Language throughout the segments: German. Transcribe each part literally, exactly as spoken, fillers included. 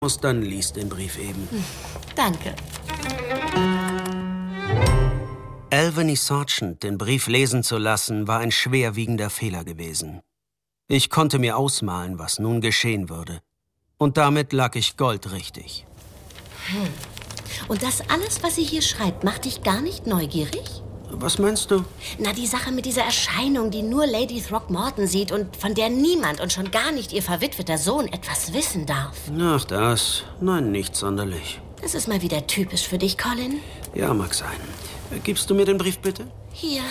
Muss, dann lies den Brief eben. Danke. Albany Sargent den Brief lesen zu lassen, war ein schwerwiegender Fehler gewesen. Ich konnte mir ausmalen, was nun geschehen würde. Und damit lag ich goldrichtig. Hm. Und das alles, was sie hier schreibt, macht dich gar nicht neugierig? Was meinst du? Na, die Sache mit dieser Erscheinung, die nur Lady Throckmorton sieht und von der niemand und schon gar nicht ihr verwitweter Sohn etwas wissen darf. Ach, das? Nein, nicht sonderlich. Das ist mal wieder typisch für dich, Colin. Ja, mag sein. Gibst du mir den Brief, bitte? Hier.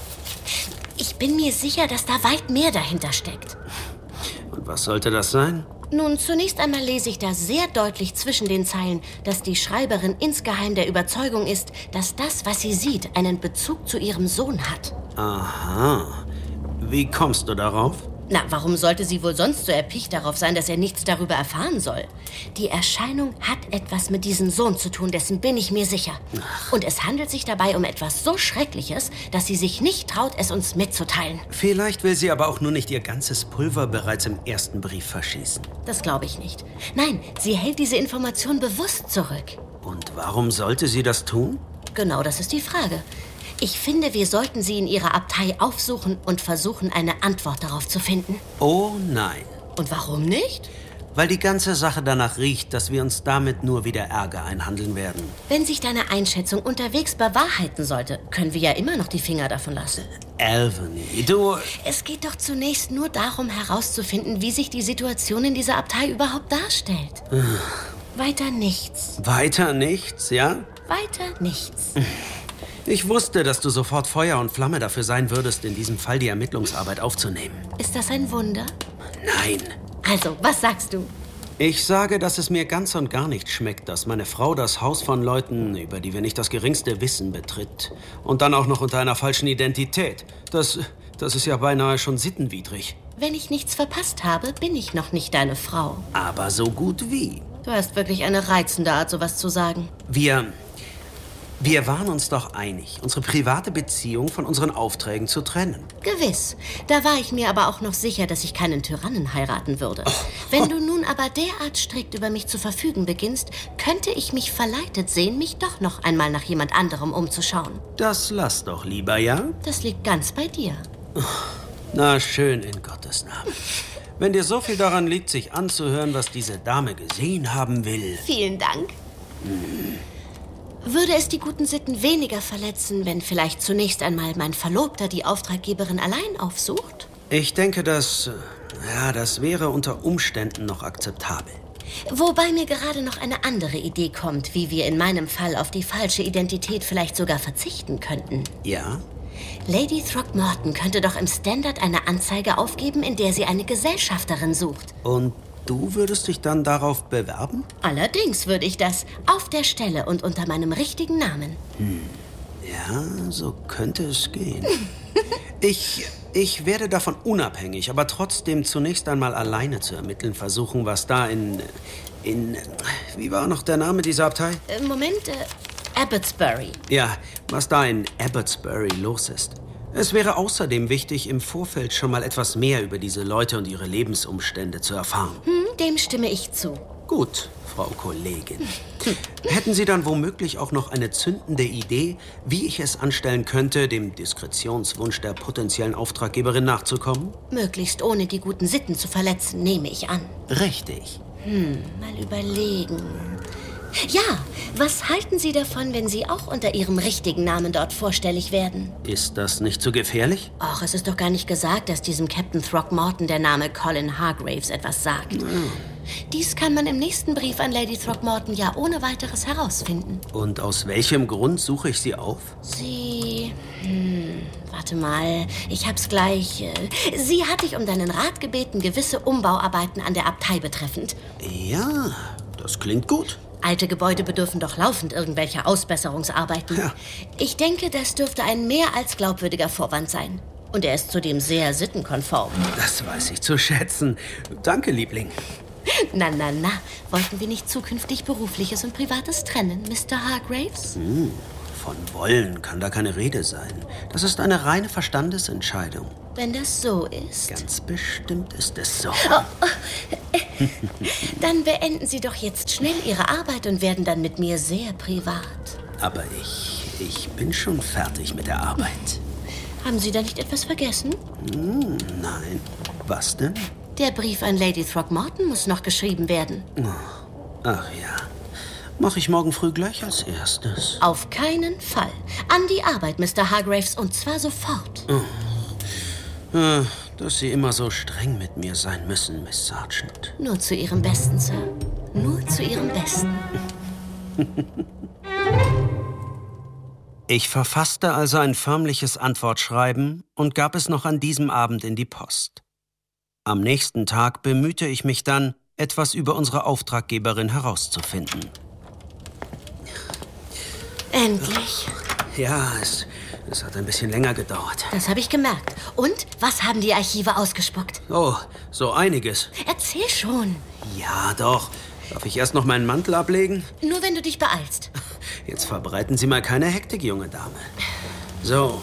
Ich bin mir sicher, dass da weit mehr dahinter steckt. Und was sollte das sein? Nun, zunächst einmal lese ich da sehr deutlich zwischen den Zeilen, dass die Schreiberin insgeheim der Überzeugung ist, dass das, was sie sieht, einen Bezug zu ihrem Sohn hat. Aha. Wie kommst du darauf? Na, warum sollte sie wohl sonst so erpicht darauf sein, dass er nichts darüber erfahren soll? Die Erscheinung hat etwas mit diesem Sohn zu tun, dessen bin ich mir sicher. Ach. Und es handelt sich dabei um etwas so Schreckliches, dass sie sich nicht traut, es uns mitzuteilen. Vielleicht will sie aber auch nur nicht ihr ganzes Pulver bereits im ersten Brief verschießen. Das glaube ich nicht. Nein, sie hält diese Information bewusst zurück. Und warum sollte sie das tun? Genau, das ist die Frage. Ich finde, wir sollten sie in ihrer Abtei aufsuchen und versuchen, eine Antwort darauf zu finden. Oh nein. Und warum nicht? Weil die ganze Sache danach riecht, dass wir uns damit nur wieder Ärger einhandeln werden. Wenn sich deine Einschätzung unterwegs bewahrheiten sollte, können wir ja immer noch die Finger davon lassen. Albany, du... Es geht doch zunächst nur darum, herauszufinden, wie sich die Situation in dieser Abtei überhaupt darstellt. Weiter nichts. Weiter nichts, ja? Weiter nichts. Ich wusste, dass du sofort Feuer und Flamme dafür sein würdest, in diesem Fall die Ermittlungsarbeit aufzunehmen. Ist das ein Wunder? Nein. Also, was sagst du? Ich sage, dass es mir ganz und gar nicht schmeckt, dass meine Frau das Haus von Leuten, über die wir nicht das geringste Wissen, betritt. Und dann auch noch unter einer falschen Identität. Das, das ist ja beinahe schon sittenwidrig. Wenn ich nichts verpasst habe, bin ich noch nicht deine Frau. Aber so gut wie. Du hast wirklich eine reizende Art, sowas zu sagen. Wir... Wir waren uns doch einig, unsere private Beziehung von unseren Aufträgen zu trennen. Gewiss. Da war ich mir aber auch noch sicher, dass ich keinen Tyrannen heiraten würde. Oh. Wenn du nun aber derart strikt über mich zu verfügen beginnst, könnte ich mich verleitet sehen, mich doch noch einmal nach jemand anderem umzuschauen. Das lass doch lieber, ja? Das liegt ganz bei dir. Na schön, in Gottes Namen. Wenn dir so viel daran liegt, sich anzuhören, was diese Dame gesehen haben will... Vielen Dank. Hm. Würde es die guten Sitten weniger verletzen, wenn vielleicht zunächst einmal mein Verlobter die Auftraggeberin allein aufsucht? Ich denke, dass... Ja, das wäre unter Umständen noch akzeptabel. Wobei mir gerade noch eine andere Idee kommt, wie wir in meinem Fall auf die falsche Identität vielleicht sogar verzichten könnten. Ja? Lady Throckmorton könnte doch im Standard eine Anzeige aufgeben, in der sie eine Gesellschafterin sucht. Und du würdest dich dann darauf bewerben? Allerdings würde ich das auf der Stelle und unter meinem richtigen Namen. Hm. Ja, so könnte es gehen. ich, ich werde davon unabhängig, aber trotzdem zunächst einmal alleine zu ermitteln versuchen, was da in... in... Wie war noch der Name dieser Abtei? Äh, Moment, äh, Abbotsbury. Ja, was da in Abbotsbury los ist. Es wäre außerdem wichtig, im Vorfeld schon mal etwas mehr über diese Leute und ihre Lebensumstände zu erfahren. Hm, dem stimme ich zu. Gut, Frau Kollegin. Hätten Sie dann womöglich auch noch eine zündende Idee, wie ich es anstellen könnte, dem Diskretionswunsch der potenziellen Auftraggeberin nachzukommen? Möglichst ohne die guten Sitten zu verletzen, nehme ich an. Richtig. Hm, mal überlegen. Ja, was halten Sie davon, wenn Sie auch unter Ihrem richtigen Namen dort vorstellig werden? Ist das nicht zu gefährlich? Ach, es ist doch gar nicht gesagt, dass diesem Captain Throckmorton der Name Colin Hargraves etwas sagt. Ja. Dies kann man im nächsten Brief an Lady Throckmorton ja ohne weiteres herausfinden. Und aus welchem Grund suche ich sie auf? Sie... Hm, warte mal, ich hab's gleich... Äh, sie hat dich um deinen Rat gebeten, gewisse Umbauarbeiten an der Abtei betreffend. Ja, das klingt gut. Alte Gebäude bedürfen doch laufend irgendwelcher Ausbesserungsarbeiten. Ja. Ich denke, das dürfte ein mehr als glaubwürdiger Vorwand sein. Und er ist zudem sehr sittenkonform. Das weiß ich zu schätzen. Danke, Liebling. Na, na, na. Wollten wir nicht zukünftig Berufliches und Privates trennen, Mister Hargraves? Hm, von wollen kann da keine Rede sein. Das ist eine reine Verstandesentscheidung. Wenn das so ist... Ganz bestimmt ist es so. Oh, oh. Dann beenden Sie doch jetzt schnell Ihre Arbeit und werden dann mit mir sehr privat. Aber ich, ich bin schon fertig mit der Arbeit. Haben Sie da nicht etwas vergessen? Hm, nein. Was denn? Der Brief an Lady Throckmorton muss noch geschrieben werden. Ach ja. Mache ich morgen früh gleich als erstes. Auf keinen Fall. An die Arbeit, Mister Hargraves, und zwar sofort. Oh. Ah, dass Sie immer so streng mit mir sein müssen, Miss Sargent. Nur zu Ihrem Besten, Sir. Nur zu Ihrem Besten. Ich verfasste also ein förmliches Antwortschreiben und gab es noch an diesem Abend in die Post. Am nächsten Tag bemühte ich mich dann, etwas über unsere Auftraggeberin herauszufinden. Endlich. Ja, es, es hat ein bisschen länger gedauert. Das habe ich gemerkt. Und was haben die Archive ausgespuckt? Oh, so einiges. Erzähl schon. Ja, doch. Darf ich erst noch meinen Mantel ablegen? Nur wenn du dich beeilst. Jetzt verbreiten Sie mal keine Hektik, junge Dame. So.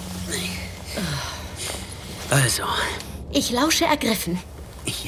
Also. Ich lausche ergriffen. Ja.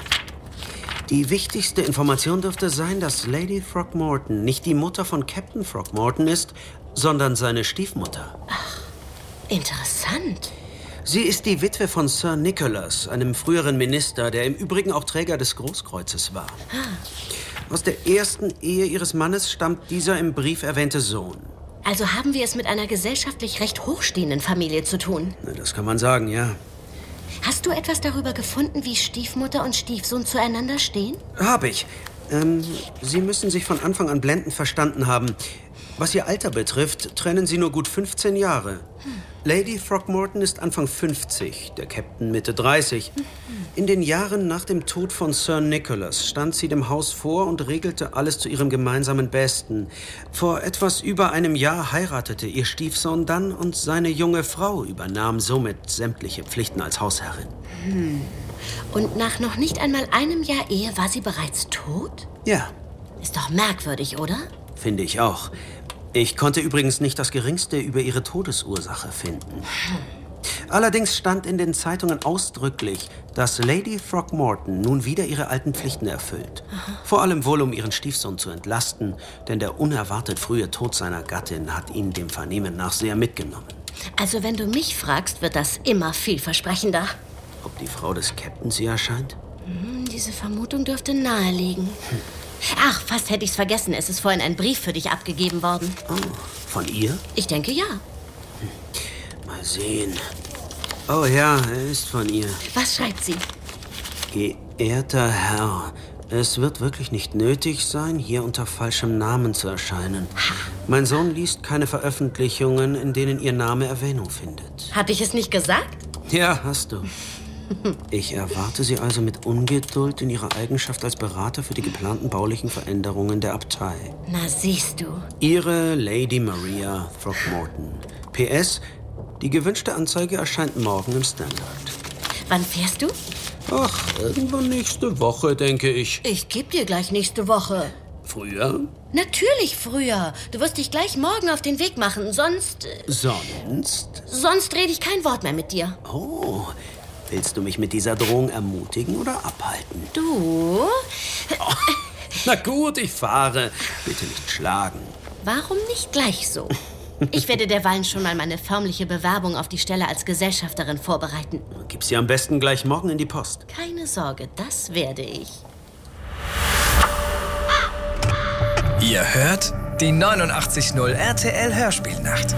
Die wichtigste Information dürfte sein, dass Lady Throckmorton nicht die Mutter von Captain Throckmorton ist, sondern seine Stiefmutter. Ach, interessant. Sie ist die Witwe von Sir Nicholas, einem früheren Minister, der im Übrigen auch Träger des Großkreuzes war. Ah. Aus der ersten Ehe ihres Mannes stammt dieser im Brief erwähnte Sohn. Also haben wir es mit einer gesellschaftlich recht hochstehenden Familie zu tun. Na, das kann man sagen, ja. Hast du etwas darüber gefunden, wie Stiefmutter und Stiefsohn zueinander stehen? Habe ich. Ähm, Sie müssen sich von Anfang an blendend verstanden haben. Was ihr Alter betrifft, trennen sie nur gut fünfzehn Jahre. Hm. Lady Throckmorton ist Anfang fünfzig, der Captain Mitte dreißig. Mhm. In den Jahren nach dem Tod von Sir Nicholas stand sie dem Haus vor und regelte alles zu ihrem gemeinsamen Besten. Vor etwas über einem Jahr heiratete ihr Stiefsohn dann und seine junge Frau übernahm somit sämtliche Pflichten als Hausherrin. Hm. Und nach noch nicht einmal einem Jahr Ehe war sie bereits tot? Ja. Ist doch merkwürdig, oder? Finde ich auch. Ich konnte übrigens nicht das Geringste über ihre Todesursache finden. Allerdings stand in den Zeitungen ausdrücklich, dass Lady Throckmorton nun wieder ihre alten Pflichten erfüllt. Aha. Vor allem wohl, um ihren Stiefsohn zu entlasten, denn der unerwartet frühe Tod seiner Gattin hat ihn dem Vernehmen nach sehr mitgenommen. Also wenn du mich fragst, wird das immer vielversprechender. Ob die Frau des Captains sie erscheint? Hm, diese Vermutung dürfte naheliegen. Hm. Ach, fast hätte ich's vergessen. Es ist vorhin ein Brief für dich abgegeben worden. Oh, von ihr? Ich denke, ja. Hm. Mal sehen. Oh ja, er ist von ihr. Was schreibt sie? Geehrter Herr, es wird wirklich nicht nötig sein, hier unter falschem Namen zu erscheinen. Mein Sohn liest keine Veröffentlichungen, in denen Ihr Name Erwähnung findet. Hab ich es nicht gesagt? Ja, hast du. Ich erwarte Sie also mit Ungeduld in Ihrer Eigenschaft als Berater für die geplanten baulichen Veränderungen der Abtei. Na, siehst du. Ihre Lady Maria Throckmorton. P S. Die gewünschte Anzeige erscheint morgen im Standard. Wann fährst du? Ach, irgendwann nächste Woche, denke ich. Ich geb dir gleich nächste Woche. Früher? Natürlich früher. Du wirst dich gleich morgen auf den Weg machen, sonst... Äh, sonst? Sonst rede ich kein Wort mehr mit dir. Oh, willst du mich mit dieser Drohung ermutigen oder abhalten? Du? Oh, na gut, ich fahre. Bitte nicht schlagen. Warum nicht gleich so? Ich werde derweilen schon mal meine förmliche Bewerbung auf die Stelle als Gesellschafterin vorbereiten. Gib sie am besten gleich morgen in die Post. Keine Sorge, das werde ich. Ihr hört die neunundachtzig Komma null R T L Hörspielnacht.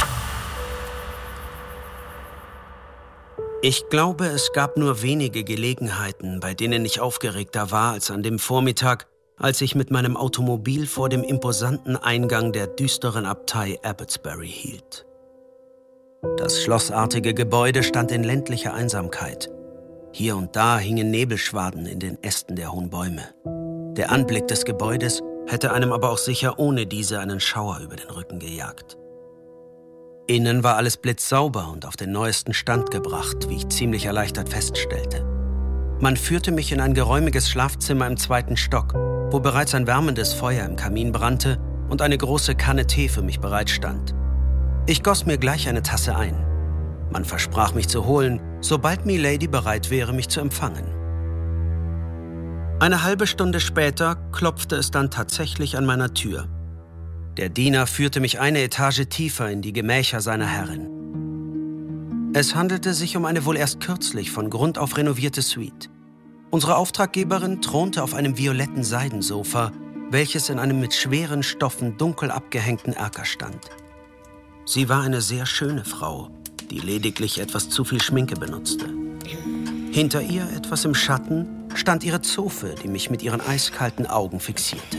Ich glaube, es gab nur wenige Gelegenheiten, bei denen ich aufgeregter war als an dem Vormittag, als ich mit meinem Automobil vor dem imposanten Eingang der düsteren Abtei Abbotsbury hielt. Das schlossartige Gebäude stand in ländlicher Einsamkeit. Hier und da hingen Nebelschwaden in den Ästen der hohen Bäume. Der Anblick des Gebäudes hätte einem aber auch sicher ohne diese einen Schauer über den Rücken gejagt. Innen war alles blitzsauber und auf den neuesten Stand gebracht, wie ich ziemlich erleichtert feststellte. Man führte mich in ein geräumiges Schlafzimmer im zweiten Stock, wo bereits ein wärmendes Feuer im Kamin brannte und eine große Kanne Tee für mich bereitstand. Ich goss mir gleich eine Tasse ein. Man versprach mich zu holen, sobald Milady bereit wäre, mich zu empfangen. Eine halbe Stunde später klopfte es dann tatsächlich an meiner Tür. Der Diener führte mich eine Etage tiefer in die Gemächer seiner Herrin. Es handelte sich um eine wohl erst kürzlich von Grund auf renovierte Suite. Unsere Auftraggeberin thronte auf einem violetten Seidensofa, welches in einem mit schweren Stoffen dunkel abgehängten Erker stand. Sie war eine sehr schöne Frau, die lediglich etwas zu viel Schminke benutzte. Hinter ihr, etwas im Schatten, stand ihre Zofe, die mich mit ihren eiskalten Augen fixierte.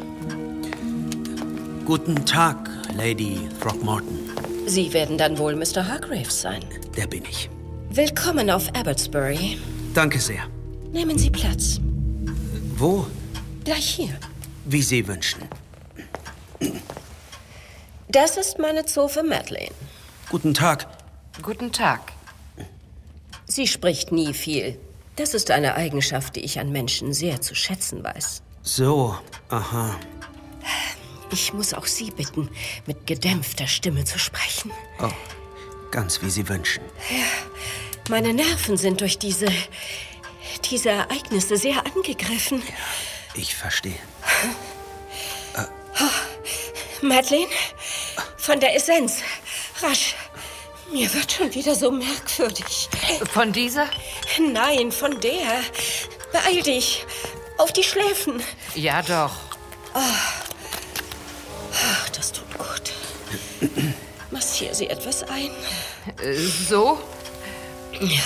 Guten Tag, Lady Throckmorton. Sie werden dann wohl Mister Hargreaves sein. Der bin ich. Willkommen auf Abbotsbury. Danke sehr. Nehmen Sie Platz. Wo? Gleich hier. Wie Sie wünschen. Das ist meine Zofe Madeleine. Guten Tag. Guten Tag. Sie spricht nie viel. Das ist eine Eigenschaft, die ich an Menschen sehr zu schätzen weiß. So, aha. Ich muss auch Sie bitten, mit gedämpfter Stimme zu sprechen. Oh, ganz wie Sie wünschen. Ja, meine Nerven sind durch diese, diese Ereignisse sehr angegriffen. Ja, ich verstehe. äh. oh, Madeleine, von der Essenz. Rasch. Mir wird schon wieder so merkwürdig. Von dieser? Nein, von der. Beeil dich. Auf die Schläfen. Ja, doch. Oh. Ach, das tut gut. Massiere sie etwas ein. Äh, so? Ja.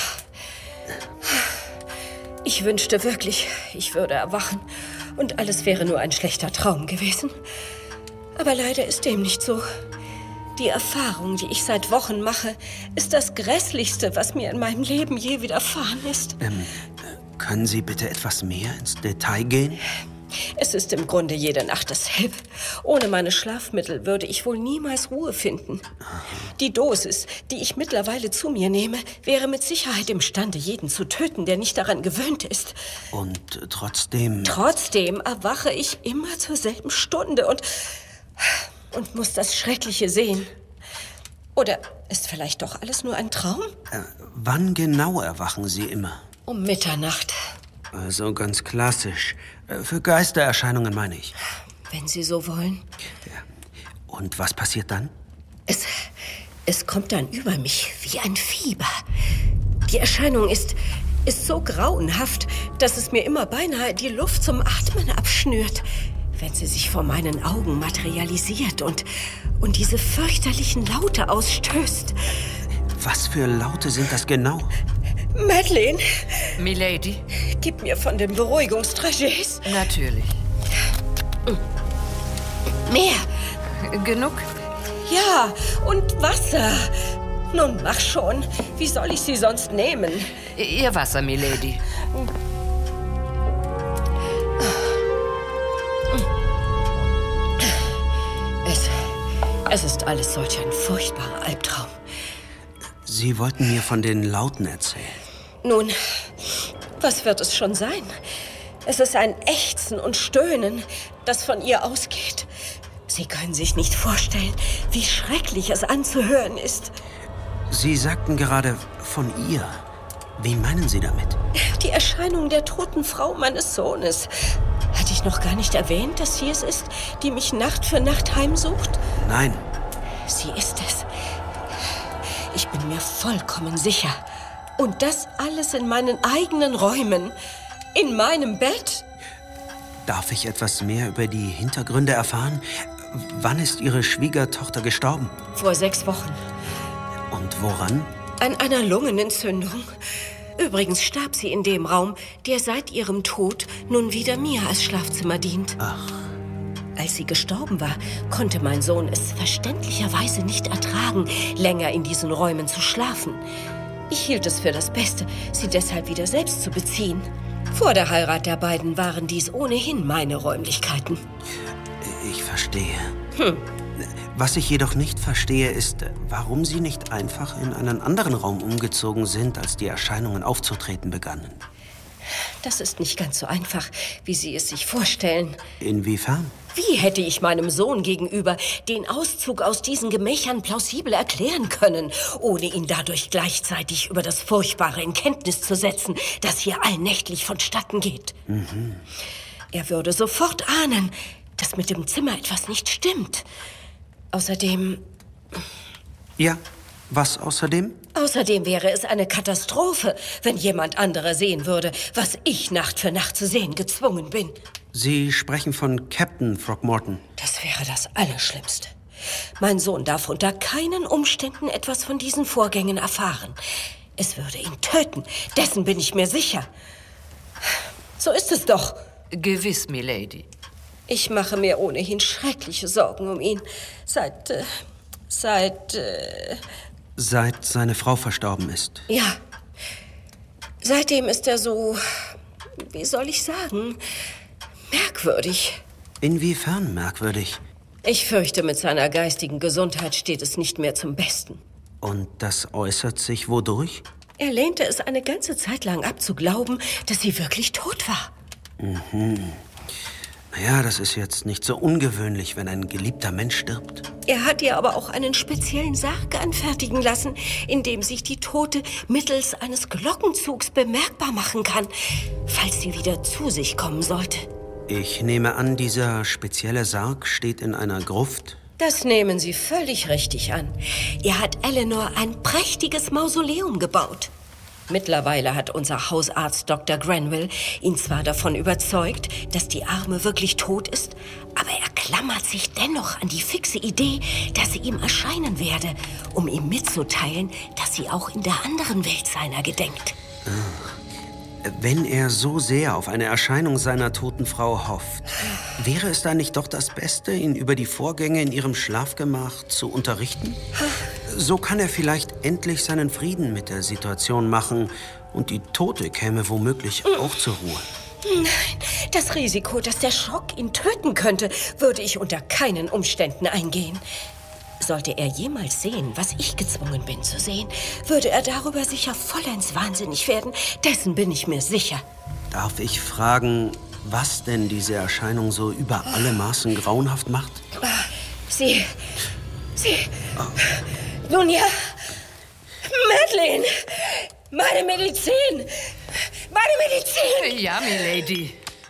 Ich wünschte wirklich, ich würde erwachen und alles wäre nur ein schlechter Traum gewesen. Aber leider ist dem nicht so. Die Erfahrung, die ich seit Wochen mache, ist das Grässlichste, was mir in meinem Leben je widerfahren ist. Ähm, können Sie bitte etwas mehr ins Detail gehen? Es ist im Grunde jede Nacht dasselbe. Ohne meine Schlafmittel würde ich wohl niemals Ruhe finden. Die Dosis, die ich mittlerweile zu mir nehme, wäre mit Sicherheit imstande, jeden zu töten, der nicht daran gewöhnt ist. Und trotzdem... Trotzdem erwache ich immer zur selben Stunde und... und muss das Schreckliche sehen. Oder ist vielleicht doch alles nur ein Traum? Äh, wann genau erwachen Sie immer? Um Mitternacht. Also ganz klassisch. Für Geistererscheinungen meine ich. Wenn Sie so wollen. Ja. Und was passiert dann? Es, es kommt dann über mich wie ein Fieber. Die Erscheinung ist, ist so grauenhaft, dass es mir immer beinahe die Luft zum Atmen abschnürt, wenn sie sich vor meinen Augen materialisiert und, und diese fürchterlichen Laute ausstößt. Was für Laute sind das genau? Madeleine! Milady? Gib mir von den Beruhigungstrajets. Natürlich. Mehr! Genug? Ja, und Wasser. Nun, mach schon. Wie soll ich sie sonst nehmen? Ihr Wasser, Milady. Es, es ist alles solch ein furchtbarer Albtraum. Sie wollten mir von den Lauten erzählen. Nun, was wird es schon sein? Es ist ein Ächzen und Stöhnen, das von ihr ausgeht. Sie können sich nicht vorstellen, wie schrecklich es anzuhören ist. Sie sagten gerade von ihr. Wen meinen Sie damit? Die Erscheinung der toten Frau meines Sohnes. Hatte ich noch gar nicht erwähnt, dass sie es ist, die mich Nacht für Nacht heimsucht? Nein. Sie ist es. Ich bin mir vollkommen sicher. Und das alles in meinen eigenen Räumen. In meinem Bett. Darf ich etwas mehr über die Hintergründe erfahren? Wann ist Ihre Schwiegertochter gestorben? Vor sechs Wochen. Und woran? An einer Lungenentzündung. Übrigens starb sie in dem Raum, der seit ihrem Tod nun wieder mir als Schlafzimmer dient. Ach. Als sie gestorben war, konnte mein Sohn es verständlicherweise nicht ertragen, länger in diesen Räumen zu schlafen. Ich hielt es für das Beste, sie deshalb wieder selbst zu beziehen. Vor der Heirat der beiden waren dies ohnehin meine Räumlichkeiten. Ich verstehe. Hm. Was ich jedoch nicht verstehe, ist, warum Sie nicht einfach in einen anderen Raum umgezogen sind, als die Erscheinungen aufzutreten begannen. Das ist nicht ganz so einfach, wie Sie es sich vorstellen. Inwiefern? Wie hätte ich meinem Sohn gegenüber den Auszug aus diesen Gemächern plausibel erklären können, ohne ihn dadurch gleichzeitig über das Furchtbare in Kenntnis zu setzen, das hier allnächtlich vonstatten geht? Mhm. Er würde sofort ahnen, dass mit dem Zimmer etwas nicht stimmt. Außerdem... Ja, was außerdem? Außerdem wäre es eine Katastrophe, wenn jemand anderer sehen würde, was ich Nacht für Nacht zu sehen gezwungen bin. Sie sprechen von Captain Throckmorton. Das wäre das Allerschlimmste. Mein Sohn darf unter keinen Umständen etwas von diesen Vorgängen erfahren. Es würde ihn töten, dessen bin ich mir sicher. So ist es doch. Gewiss, Milady. Ich mache mir ohnehin schreckliche Sorgen um ihn. Seit, äh, seit, äh... Seit seine Frau verstorben ist. Ja. Seitdem ist er so, wie soll ich sagen, merkwürdig. Inwiefern merkwürdig? Ich fürchte, mit seiner geistigen Gesundheit steht es nicht mehr zum Besten. Und das äußert sich wodurch? Er lehnte es eine ganze Zeit lang ab, zu glauben, dass sie wirklich tot war. Mhm. Naja, das ist jetzt nicht so ungewöhnlich, wenn ein geliebter Mensch stirbt. Er hat ihr aber auch einen speziellen Sarg anfertigen lassen, in dem sich die Tote mittels eines Glockenzugs bemerkbar machen kann, falls sie wieder zu sich kommen sollte. Ich nehme an, dieser spezielle Sarg steht in einer Gruft? Das nehmen Sie völlig richtig an. Er hat Eleanor ein prächtiges Mausoleum gebaut. Mittlerweile hat unser Hausarzt Doktor Granville ihn zwar davon überzeugt, dass die Arme wirklich tot ist, aber er klammert sich dennoch an die fixe Idee, dass sie ihm erscheinen werde, um ihm mitzuteilen, dass sie auch in der anderen Welt seiner gedenkt. Wenn er so sehr auf eine Erscheinung seiner toten Frau hofft, wäre es dann nicht doch das Beste, ihn über die Vorgänge in ihrem Schlafgemach zu unterrichten? So kann er vielleicht endlich seinen Frieden mit der Situation machen und die Tote käme womöglich auch zur Ruhe. Nein, das Risiko, dass der Schock ihn töten könnte, würde ich unter keinen Umständen eingehen. Sollte er jemals sehen, was ich gezwungen bin zu sehen, würde er darüber sicher vollends wahnsinnig werden. Dessen bin ich mir sicher. Darf ich fragen, was denn diese Erscheinung so über alle Maßen grauenhaft macht? Sie... Sie... Oh. Nun ja, Madeleine, meine Medizin, meine Medizin. Ja, Milady.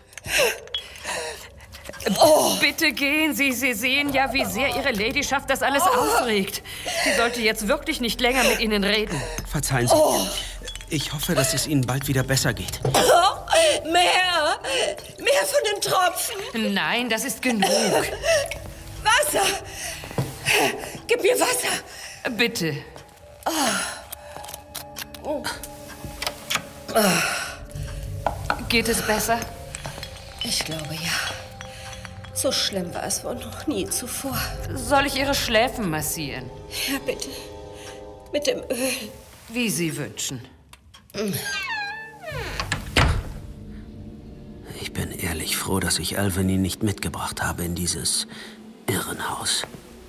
Oh. Bitte gehen Sie. Sie sehen ja, wie sehr Ihre Ladyschaft das alles oh. aufregt. Sie sollte jetzt wirklich nicht länger mit Ihnen reden. Verzeihen Sie. Oh. Ich hoffe, dass es Ihnen bald wieder besser geht. Oh, mehr! Mehr von den Tropfen! Nein, das ist genug. Wasser! Gib mir Wasser! Bitte. Oh. Oh. Oh. Geht es besser? Ich glaube, ja. So schlimm war es wohl noch nie zuvor. Soll ich Ihre Schläfen massieren? Ja, bitte. Mit dem Öl. Wie Sie wünschen. Ich bin ehrlich froh, dass ich Alvin nicht mitgebracht habe in dieses Irrenhaus.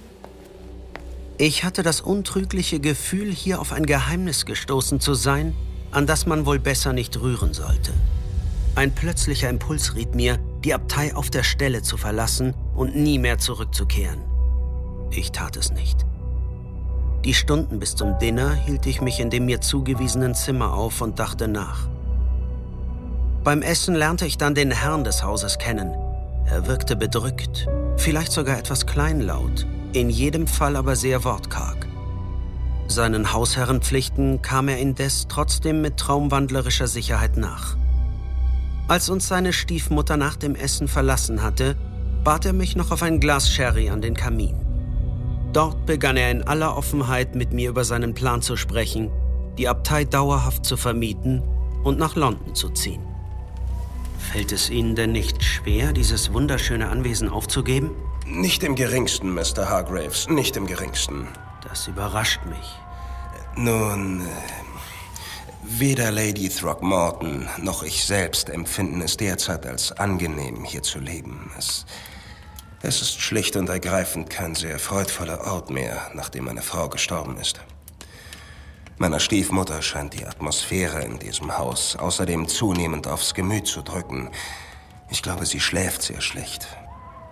Ich hatte das untrügliche Gefühl, hier auf ein Geheimnis gestoßen zu sein, an das man wohl besser nicht rühren sollte. Ein plötzlicher Impuls riet mir, die Abtei auf der Stelle zu verlassen und nie mehr zurückzukehren. Ich tat es nicht. Die Stunden bis zum Dinner hielt ich mich in dem mir zugewiesenen Zimmer auf und dachte nach. Beim Essen lernte ich dann den Herrn des Hauses kennen. Er wirkte bedrückt, vielleicht sogar etwas kleinlaut, in jedem Fall aber sehr wortkarg. Seinen Hausherrenpflichten kam er indes trotzdem mit traumwandlerischer Sicherheit nach. Als uns seine Stiefmutter nach dem Essen verlassen hatte, bat er mich noch auf ein Glas Sherry an den Kamin. Dort begann er in aller Offenheit mit mir über seinen Plan zu sprechen, die Abtei dauerhaft zu vermieten und nach London zu ziehen. Fällt es Ihnen denn nicht schwer, dieses wunderschöne Anwesen aufzugeben? Nicht im geringsten, Mister Hargraves, nicht im geringsten. Das überrascht mich. Nun, äh, weder Lady Throckmorton noch ich selbst empfinden es derzeit als angenehm, hier zu leben. Es, es ist schlicht und ergreifend kein sehr freudvoller Ort mehr, nachdem meine Frau gestorben ist. Meiner Stiefmutter scheint die Atmosphäre in diesem Haus außerdem zunehmend aufs Gemüt zu drücken. Ich glaube, sie schläft sehr schlecht.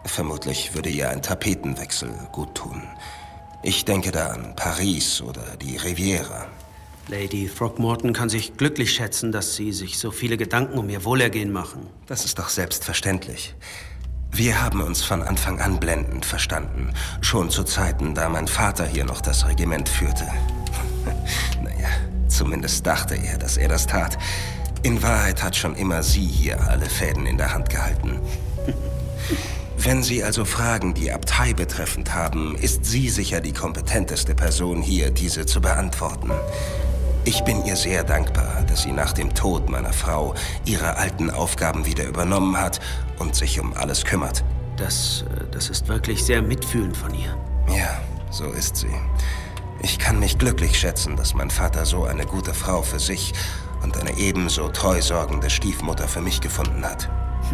Vermutlich würde ihr ein Tapetenwechsel gut tun. Ich denke da an Paris oder die Riviera. Lady Throckmorton kann sich glücklich schätzen, dass Sie sich so viele Gedanken um Ihr Wohlergehen machen. Das ist doch selbstverständlich. Wir haben uns von Anfang an blendend verstanden. Schon zu Zeiten, da mein Vater hier noch das Regiment führte. Naja, zumindest dachte er, dass er das tat. In Wahrheit hat schon immer sie hier alle Fäden in der Hand gehalten. Wenn Sie also Fragen, die Abtei betreffend haben, ist sie sicher die kompetenteste Person hier, diese zu beantworten. Ich bin ihr sehr dankbar, dass sie nach dem Tod meiner Frau ihre alten Aufgaben wieder übernommen hat und sich um alles kümmert. Das, das ist wirklich sehr mitfühlend von ihr. Ja, so ist sie. Ich kann mich glücklich schätzen, dass mein Vater so eine gute Frau für sich und eine ebenso treusorgende Stiefmutter für mich gefunden hat.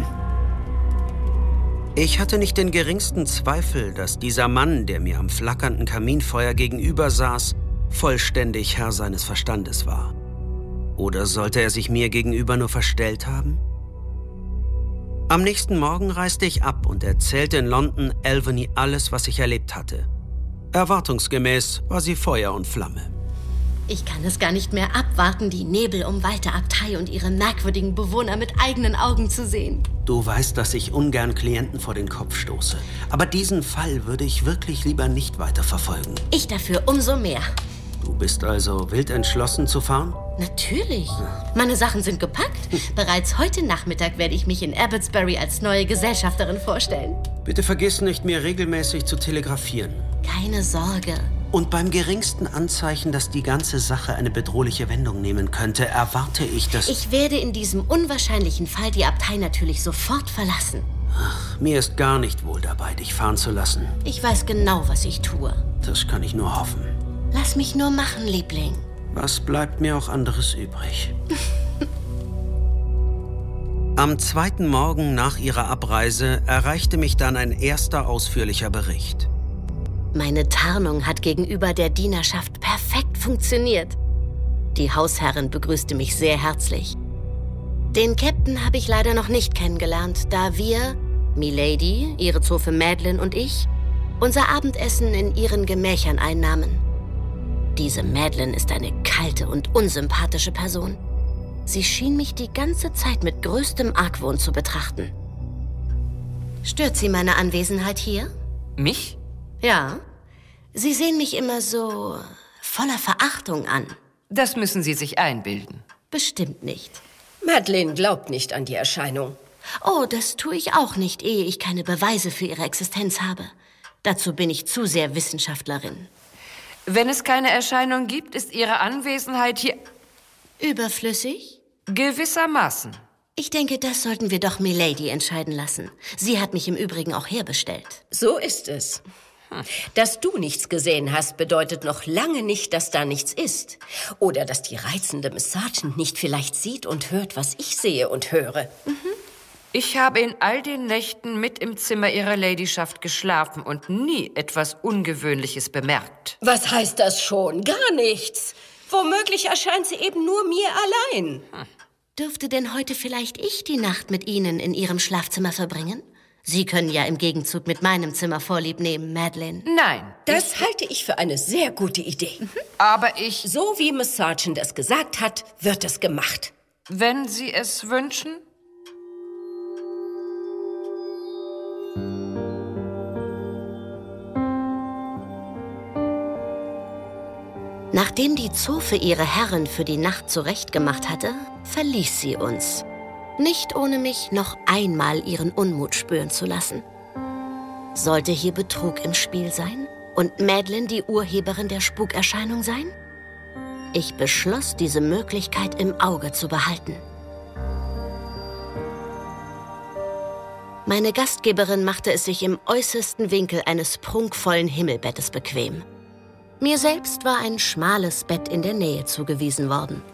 Ich hatte nicht den geringsten Zweifel, dass dieser Mann, der mir am flackernden Kaminfeuer gegenüber saß, vollständig Herr seines Verstandes war. Oder sollte er sich mir gegenüber nur verstellt haben? Am nächsten Morgen reiste ich ab und erzählte in London Albany alles, was ich erlebt hatte. Erwartungsgemäß war sie Feuer und Flamme. Ich kann es gar nicht mehr abwarten, die nebelumweite Abtei und ihre merkwürdigen Bewohner mit eigenen Augen zu sehen. Du weißt, dass ich ungern Klienten vor den Kopf stoße. Aber diesen Fall würde ich wirklich lieber nicht weiter verfolgen. Ich dafür umso mehr. Du bist also wild entschlossen zu fahren? Natürlich. Meine Sachen sind gepackt. Bereits heute Nachmittag werde ich mich in Abbotsbury als neue Gesellschafterin vorstellen. Bitte vergiss nicht, mir regelmäßig zu telegrafieren. Keine Sorge. Und beim geringsten Anzeichen, dass die ganze Sache eine bedrohliche Wendung nehmen könnte, erwarte ich, dass... Ich werde in diesem unwahrscheinlichen Fall die Abtei natürlich sofort verlassen. Ach, mir ist gar nicht wohl dabei, dich fahren zu lassen. Ich weiß genau, was ich tue. Das kann ich nur hoffen. Lass mich nur machen, Liebling. Was bleibt mir auch anderes übrig? Am zweiten Morgen nach ihrer Abreise erreichte mich dann ein erster ausführlicher Bericht. Meine Tarnung hat gegenüber der Dienerschaft perfekt funktioniert. Die Hausherrin begrüßte mich sehr herzlich. Den Captain habe ich leider noch nicht kennengelernt, da wir, Milady, ihre Zofe Madeline und ich, unser Abendessen in ihren Gemächern einnahmen. Diese Madeline ist eine kalte und unsympathische Person. Sie schien mich die ganze Zeit mit größtem Argwohn zu betrachten. Stört Sie meine Anwesenheit hier? Mich? Ja. Sie sehen mich immer so voller Verachtung an. Das müssen Sie sich einbilden. Bestimmt nicht. Madeleine glaubt nicht an die Erscheinung. Oh, das tue ich auch nicht, ehe ich keine Beweise für ihre Existenz habe. Dazu bin ich zu sehr Wissenschaftlerin. Wenn es keine Erscheinung gibt, ist Ihre Anwesenheit hier... Überflüssig? Gewissermaßen. Ich denke, das sollten wir doch Milady entscheiden lassen. Sie hat mich im Übrigen auch herbestellt. So ist es. Dass du nichts gesehen hast, bedeutet noch lange nicht, dass da nichts ist. Oder dass die reizende Miss Sargent nicht vielleicht sieht und hört, was ich sehe und höre. Mhm. Ich habe in all den Nächten mit im Zimmer Ihrer Ladyschaft geschlafen und nie etwas Ungewöhnliches bemerkt. Was heißt das schon? Gar nichts. Womöglich erscheint sie eben nur mir allein. Hm. Dürfte denn heute vielleicht ich die Nacht mit Ihnen in Ihrem Schlafzimmer verbringen? Sie können ja im Gegenzug mit meinem Zimmer Vorlieb nehmen, Madeleine. Nein. Das halte ich für eine sehr gute Idee. Mhm. Aber ich... So wie Miss Sargent es gesagt hat, wird es gemacht. Wenn Sie es wünschen? Nachdem die Zofe ihre Herrin für die Nacht zurechtgemacht hatte, verließ sie uns. Nicht ohne mich noch einmal ihren Unmut spüren zu lassen. Sollte hier Betrug im Spiel sein und Madeleine die Urheberin der Spukerscheinung sein? Ich beschloss, diese Möglichkeit im Auge zu behalten. Meine Gastgeberin machte es sich im äußersten Winkel eines prunkvollen Himmelbettes bequem. Mir selbst war ein schmales Bett in der Nähe zugewiesen worden.